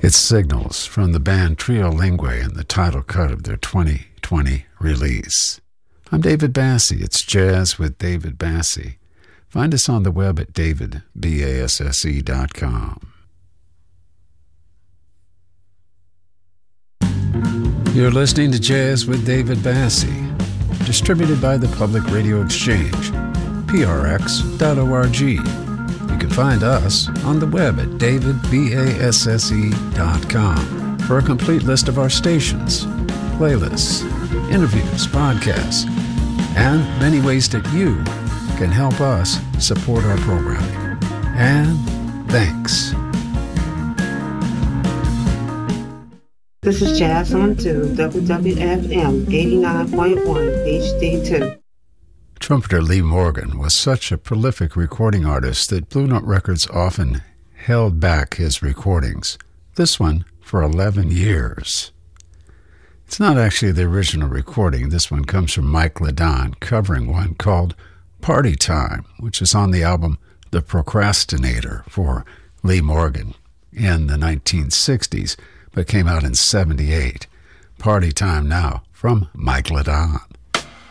It's Signals from the band Trio Lingue and the title cut of their 2020 release. I'm David Bassey. It's Jazz with David Bassey. Find us on the web at davidbasse.com. You're listening to Jazz with David Bassey, distributed by the Public Radio Exchange, prx.org. You can find us on the web at davidbasse.com for a complete list of our stations, playlists, interviews, podcasts, and many ways that you can help us support our programming. And thanks. This is Jazz on 2, WWFM 89.1 HD2. Trumpeter Lee Morgan was such a prolific recording artist that Blue Note Records often held back his recordings, this one for 11 years. It's not actually the original recording. This one comes from Mike Ledon covering one called Party Time, which is on the album The Procrastinator for Lee Morgan in the 1960s, but came out in '78. Party Time now from Mike Ledon.